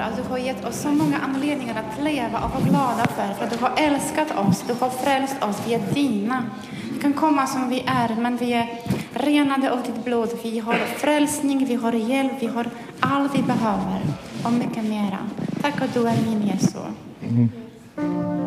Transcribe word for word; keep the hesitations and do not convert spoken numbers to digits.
Du har gett oss så många anledningar att leva och vara glada för. För att du har älskat oss. Du har frälst oss. Vi är dina. Vi kan komma som vi är. Men vi är renade av ditt blod. Vi har frälsning. Vi har hjälp. Vi har allt vi behöver. Och mycket mera. Tack att du är min Jesus. Mm.